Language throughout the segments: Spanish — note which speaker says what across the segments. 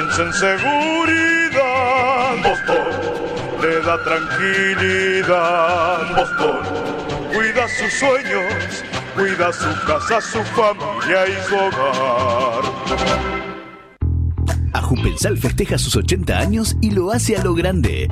Speaker 1: piensa en seguridad. Boston le da tranquilidad. Boston cuida sus sueños, cuida su casa, su familia y su hogar.
Speaker 2: Ajupensal festeja sus 80 años y lo hace a lo grande.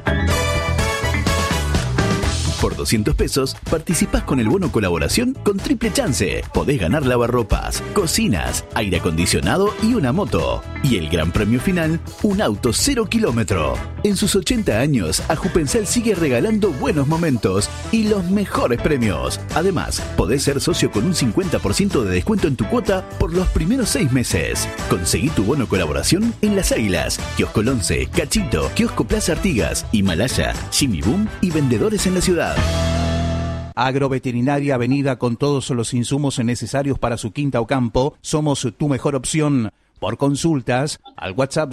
Speaker 2: Por 200 pesos, participás con el bono colaboración con triple chance. Podés ganar lavarropas, cocinas, aire acondicionado y una moto. Y el gran premio final, un auto 0 kilómetro. En sus 80 años, Ajupensal sigue regalando buenos momentos y los mejores premios. Además, podés ser socio con un 50% de descuento en tu cuota por los primeros 6 meses. Conseguí tu bono colaboración en Las Águilas, Kiosco 11, Cachito, Kiosco Plaza Artigas, Himalaya, Jimmy Boom y vendedores en la ciudad.
Speaker 3: Agroveterinaria Avenida, con todos los insumos necesarios para su quinta o campo. Somos tu mejor opción. Por consultas, al WhatsApp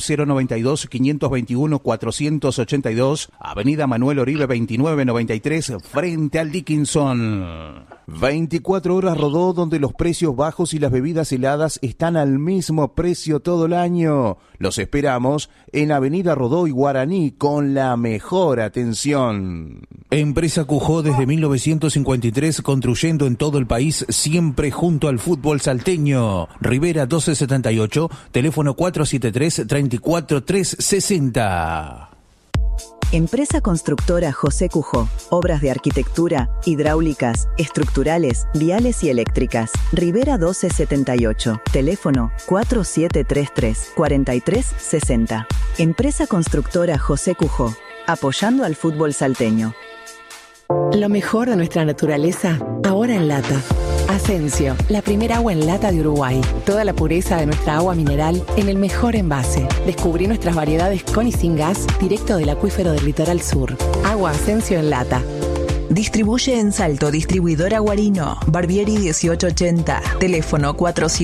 Speaker 3: 092-521-482, Avenida Manuel Oribe 2993, frente al Dickinson. 24 horas Rodó, donde los precios bajos y las bebidas heladas están al mismo precio todo el año. Los esperamos en Avenida Rodó y Guaraní, con la mejor atención. Empresa Cujó desde 1953, construyendo en todo el país, siempre junto al fútbol salteño. Rivera 1278, teléfono 473-34360.
Speaker 4: Empresa constructora José Cujó. Obras de arquitectura, hidráulicas, estructurales, viales y eléctricas. Rivera 1278. Teléfono 4733-4360. Empresa constructora José Cujó. Apoyando al fútbol salteño.
Speaker 5: Lo mejor de nuestra naturaleza, ahora en lata. Asensio, la primera agua en lata de Uruguay. Toda la pureza de nuestra agua mineral en el mejor envase. Descubrí nuestras variedades con y sin gas, directo del acuífero del litoral sur. Agua Asensio en lata.
Speaker 6: Distribuye en Salto, distribuidora Guarino, Barbieri 1880, teléfono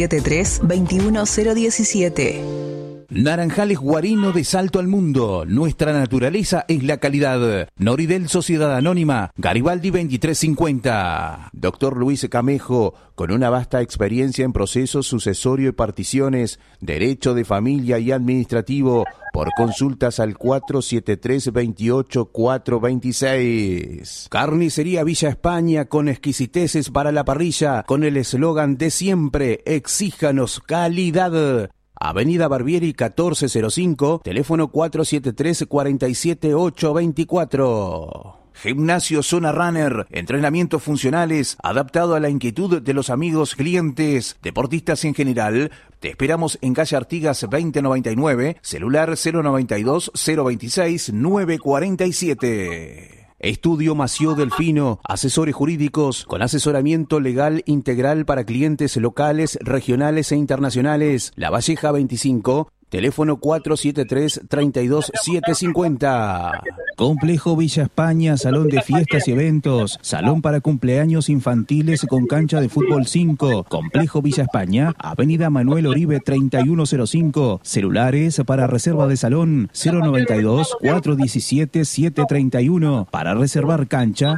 Speaker 6: 473-21017.
Speaker 3: Naranjales Guarino, de Salto al Mundo. Nuestra naturaleza es la calidad. Noridel Sociedad Anónima, Garibaldi 2350. Doctor Luis Camejo, con una vasta experiencia en procesos sucesorio y particiones, derecho de familia y administrativo. Por consultas al 473-28-426. Carnicería Villa España, con exquisiteces para la parrilla, con el eslogan de siempre: exíjanos calidad. Avenida Barbieri 1405, teléfono 473-47824. Gimnasio Zona Runner, entrenamientos funcionales, adaptado a la inquietud de los amigos clientes, deportistas en general. Te esperamos en calle Artigas 2099, celular 092-026-947. Estudio Mació Delfino, asesores jurídicos con asesoramiento legal integral para clientes locales, regionales e internacionales. La Valleja 25, teléfono 473-32750. Complejo Villa España, salón de fiestas y eventos, salón para cumpleaños infantiles con cancha de fútbol 5. Complejo Villa España, Avenida Manuel Oribe 3105. Celulares para reserva de salón 092-417-731. Para reservar cancha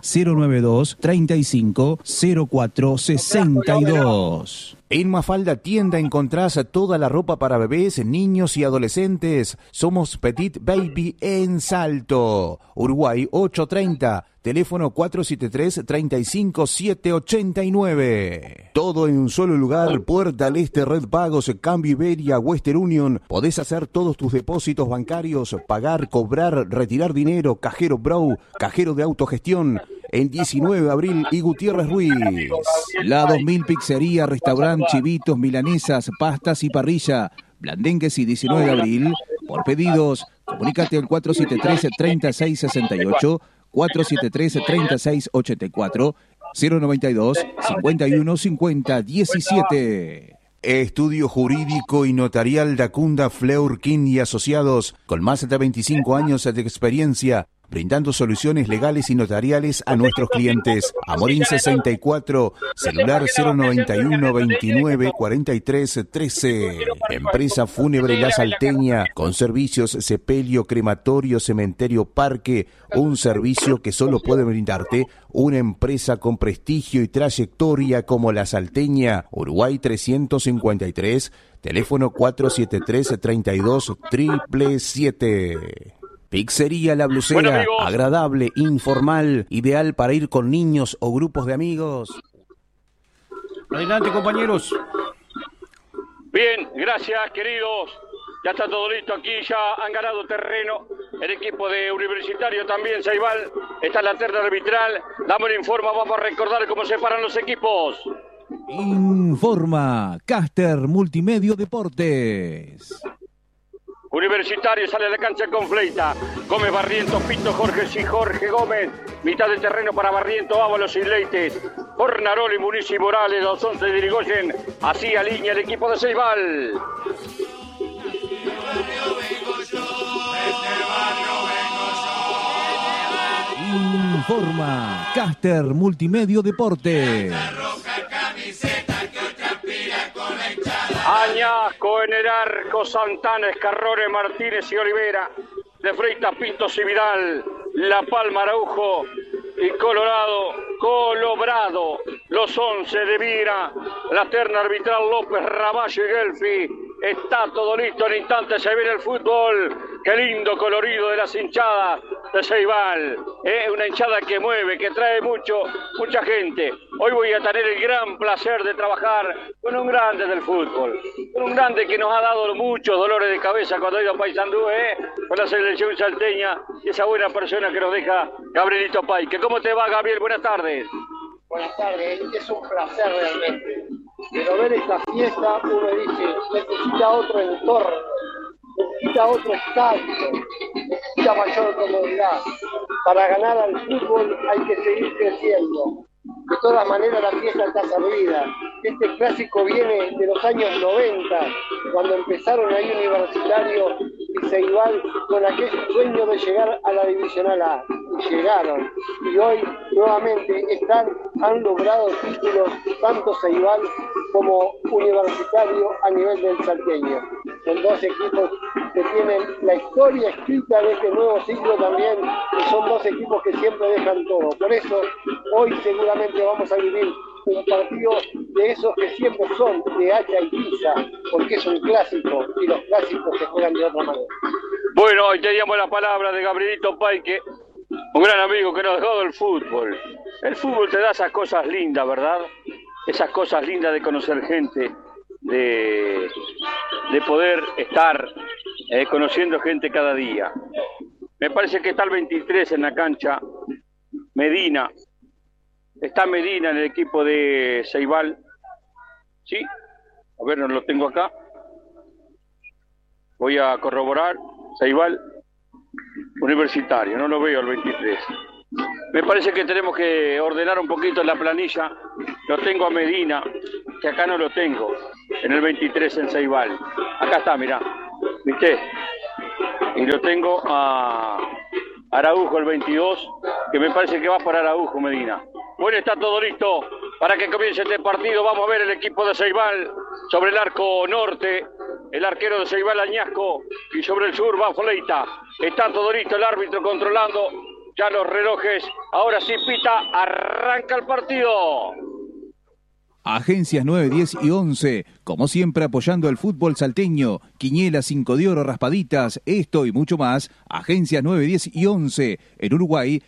Speaker 3: 092-35-0462. En Mafalda Tienda encontrás toda la ropa para bebés, niños y adolescentes. Somos Petit Baby en Salto. Uruguay 830. Teléfono 473-35789. Todo en un solo lugar. Puerta al Este, Red Pagos, Cambio Iberia, Western Union. Podés hacer todos tus depósitos bancarios, pagar, cobrar, retirar dinero, cajero Bro, cajero de autogestión. En 19 de abril y Gutiérrez Ruiz. La 2000 Pizzería, restaurante, chivitos, milanesas, pastas y parrilla. Blandengues y 19 de abril. Por pedidos, comunícate al 473-3668, 473-3684, 092-5150-17. Estudio Jurídico y Notarial Dacunda Fleur King y Asociados, con más de 25 años de experiencia. brindando soluciones legales y notariales a nuestros clientes. Amorín 64, celular 091 29 43 13. Empresa Fúnebre La Salteña, con servicios sepelio, crematorio, cementerio, parque, un servicio que solo puede brindarte una empresa con prestigio y trayectoria como La Salteña. Uruguay 353, teléfono 473-32-777. Pizzería La Blusera, agradable, informal, ideal para ir con niños o grupos de amigos. Adelante, compañeros.
Speaker 7: Bien, gracias, queridos. Ya está todo listo aquí, ya han ganado terreno el equipo de Universitario también, Ceibal. Está en la terna arbitral. Dame un informe, vamos a recordar cómo se paran los equipos.
Speaker 3: Informa Caster Multimedio Deportes.
Speaker 7: Universitario sale a la cancha con Fleita. Gómez, Barrientos, Pinto, Jorge Gómez. Mitad de terreno para Barrientos, Ábalos y Leites. Fornaroli, Muniz y Morales, los 11 de Irigoyen. Así alinea el equipo de Ceibal.
Speaker 3: Informa Caster Multimedio Deportes.
Speaker 7: Añasco en el arco, Santana, Escarrone, Martínez y Olivera. De Freitas, Pintos y Vidal. La Palma, Araujo y Colorado. Los 11 de Vira. La terna arbitral López, Ramallo y Gelfi. Está todo listo, en instantes se viene el fútbol. Qué lindo colorido de las hinchadas de Ceibal. Una hinchada que mueve, que trae mucha gente. Hoy voy a tener el gran placer de trabajar con un grande del fútbol. Con un grande que nos ha dado muchos dolores de cabeza cuando ha ido a Paysandú, con la selección salteña. Y esa buena persona que nos deja Gabrielito Paique. ¿Cómo te va, Gabriel? Buenas tardes.
Speaker 8: Buenas tardes, es un placer realmente. Pero ver esta fiesta, uno dice, necesita otro entorno, necesita otro estadio, necesita mayor comodidad. Para ganar al fútbol hay que seguir creciendo. De todas maneras la fiesta está servida. Este clásico viene de los años 90, cuando empezaron ahí Universitario y Ceibal con aquel sueño de llegar a la Divisional A. Y llegaron. Y hoy nuevamente han logrado títulos tanto Ceibal como Universitario a nivel del salteño. Son dos equipos que tienen la historia escrita de este nuevo ciclo también, y son dos equipos que siempre dejan todo. Por eso hoy seguramente vamos a vivir un partido de esos que siempre son de hacha y pizza, porque es un clásico y los clásicos se juegan de otra manera.
Speaker 7: Bueno, hoy teníamos la palabra de Gabrielito Paique, un gran amigo que nos dejó del fútbol. El fútbol te da esas cosas lindas, ¿verdad? Esas cosas lindas de conocer gente, de poder estar conociendo gente cada día. Me parece que está el 23 en la cancha, Medina. Está Medina en el equipo de Ceibal. ¿Sí? A ver, no lo tengo acá. Voy a corroborar. Ceibal Universitario, no lo veo el 23. Me parece que tenemos que ordenar un poquito la planilla. Lo tengo a Medina, que acá no lo tengo, en el 23 en Ceibal. Acá está, mirá, ¿viste? Y lo tengo a Araujo el 22, que me parece que va para Araujo, Medina. Bueno, está todo listo para que comience este partido. Vamos a ver el equipo de Ceibal sobre el arco norte. El arquero de Ceibal, Añasco, y sobre el sur va Fleita. Está todo listo, el árbitro controlando ya los relojes. Ahora sí pita, arranca el partido.
Speaker 3: Agencias 9, 10 y 11, como siempre apoyando al fútbol salteño. Quiniela, 5 de oro, raspaditas, esto y mucho más. Agencias 9, 10 y 11, en Uruguay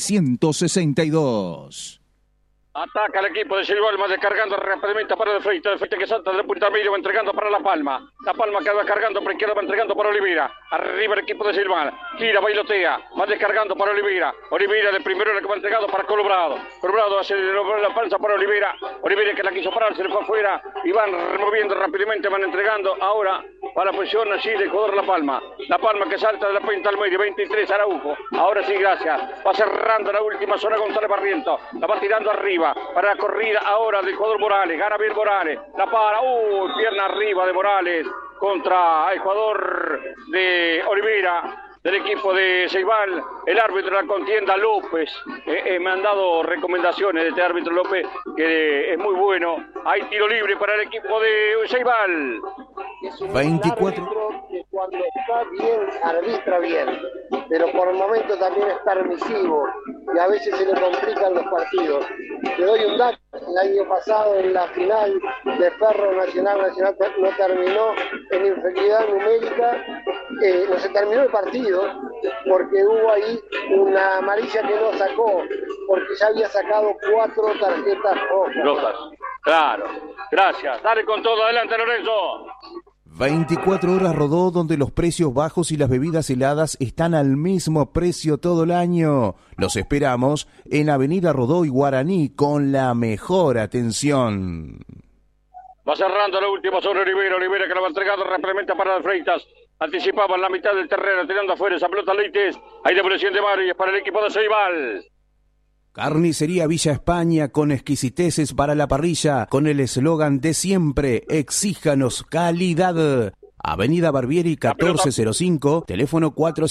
Speaker 3: 662.
Speaker 7: Ataca el equipo de Ceibal, va descargando rápidamente para el Fleita que salta de la punta medio, va entregando para La Palma. La Palma que va cargando por izquierda, va entregando para Olivera. Arriba el equipo de Ceibal, gira, bailotea, va descargando para Olivera. Olivera de primero que va entregando para Colorado. Colorado hace la panza para Olivera. Olivera que la quiso parar, se le fue afuera y van removiendo rápidamente, van entregando ahora para la posición así del jugador La Palma. La Palma que salta de la punta al medio, 23 Araujo. Ahora sí, gracias. Va cerrando la última zona González Barrientos. La va tirando arriba. Para la corrida ahora del jugador Morales, gana bien Morales, la para, pierna arriba de Morales contra el jugador de Olivera, del equipo de Ceibal. El árbitro de la contienda, López. Me han dado recomendaciones de este árbitro López, que es muy bueno. Hay tiro libre para el equipo de Ceibal.
Speaker 8: Es un
Speaker 3: 24.
Speaker 8: árbitro que cuando está bien, arbitra bien, pero por el momento también es permisivo y a veces se le complican los partidos. Le doy un dato: el año pasado en la final de Ferro Nacional no terminó en inferioridad numérica, no se terminó el partido porque hubo ahí una amarilla que no sacó, porque ya había sacado 4 tarjetas rojas.
Speaker 7: Claro, gracias. Dale con todo, adelante Lorenzo.
Speaker 3: 24 horas Rodó, donde los precios bajos y las bebidas heladas están al mismo precio todo el año. Los esperamos en Avenida Rodó y Guaraní con la mejor atención.
Speaker 7: Va cerrando la última sobre Olivera que la va entregando rápidamente para las Freitas. Anticipaba en la mitad del terreno, tirando afuera esa pelota Leites. Hay devolución de Mario y es para el equipo de Ceibal.
Speaker 3: Carnicería Villa España, con exquisiteces para la parrilla, con el eslogan de siempre: exíjanos calidad. Avenida Barbieri 1405, teléfono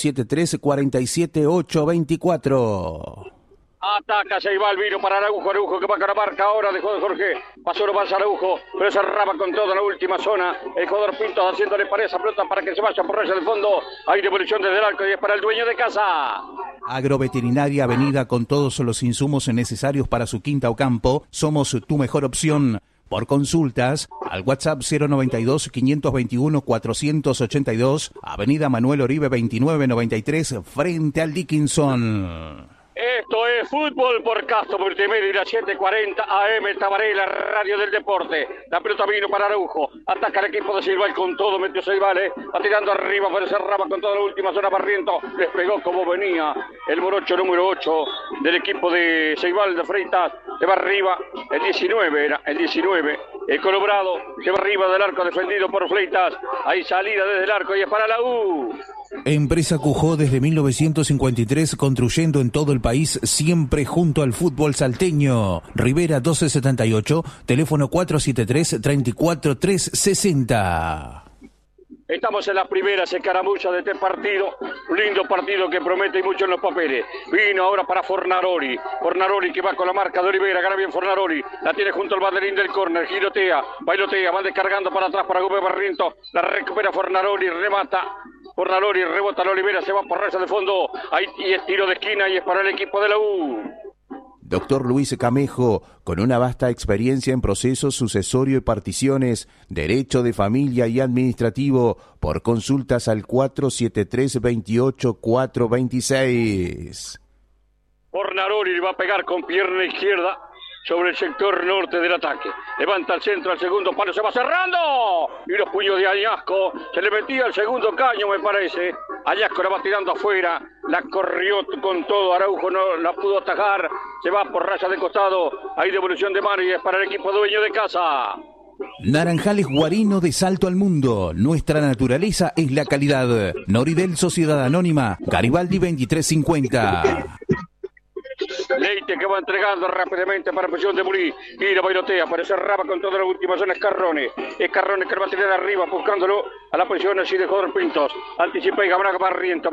Speaker 3: 473-47824.
Speaker 7: Ataca Ceibal, vino para Araujo que va con la marca ahora, dejó de Jorge, pasó nomás Araujo, pero cerraba con todo en la última zona. El jugador Pinto haciéndole pared esa pelota para que se vaya por raya del fondo. Hay devolución desde el arco y es para el dueño de casa.
Speaker 3: Agroveterinaria Avenida, con todos los insumos necesarios para su quinta o campo. Somos tu mejor opción. Por consultas, al WhatsApp 092-521-482, Avenida Manuel Oribe 2993, frente al Dickinson.
Speaker 7: Esto es fútbol por Castro Multimedia y la 740 AM Tabaré, la radio del deporte. La pelota vino para Araujo. Ataca el equipo de Ceibal con todo. Metió Ceibal, va tirando arriba, pero cerraba con toda la última zona. Barriento les pegó como venía el morocho número 8 del equipo de Ceibal de Freitas. Se va arriba, el 19 era, el 19. El Colorado se va arriba del arco defendido por Freitas. Hay salida desde el arco y es para la U.
Speaker 3: Empresa Cujó desde 1953, construyendo en todo el país, siempre junto al fútbol salteño. Rivera 1278, teléfono 473-34360.
Speaker 7: Estamos en las primeras escaramuzas de este partido, un lindo partido que promete y mucho en los papeles. Vino ahora para Fornaroli que va con la marca de Olivera, gana bien Fornaroli, la tiene junto al banderín del córner, girotea, bailotea, va descargando para atrás para Gómez Barriento, la recupera Fornaroli, remata. Fornaroli, rebota la Olivera, se va por raya de fondo, ahí y es tiro de esquina y es para el equipo de la U.
Speaker 3: Doctor Luis Camejo, con una vasta experiencia en procesos sucesorio y particiones, derecho de familia y administrativo, por consultas al 473-28-426.
Speaker 7: Fornaroli va a pegar con pierna izquierda sobre el sector norte del ataque. Levanta el centro al segundo palo, se va cerrando. Y los puños de Añasco, se le metía el segundo caño, me parece. Añasco la va tirando afuera, la corrió con todo, Araujo no la pudo atajar, se va por raya de costado. Hay devolución de mano y es para el equipo dueño de casa.
Speaker 3: Naranjales Guarino, de Salto al Mundo. Nuestra naturaleza es la calidad. Noridel Sociedad Anónima, Garibaldi 2350.
Speaker 7: Leite que va entregando rápidamente para posición de Murí. Gira, bailotea, pero cerraba con toda la última zona. Es Carrone que lo va a tirar arriba, buscándolo a la posición así de Joder Pintos. Anticipa y Gabraga Barriento.